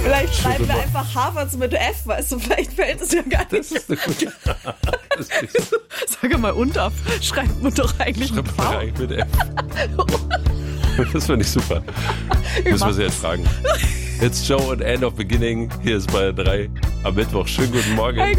Vielleicht schreiben wir einfach Harvards mit F, weißt du, vielleicht fällt es ja gar nicht. Das ist eine gute. Sag mal, Unterf schreibt man doch eigentlich mit V. Eigentlich mit F. Das finde ich super. Müssen wir sie jetzt fragen. It's Joe and End of Beginning. Hier ist bei 3 am Mittwoch. Schönen guten Morgen. Hey,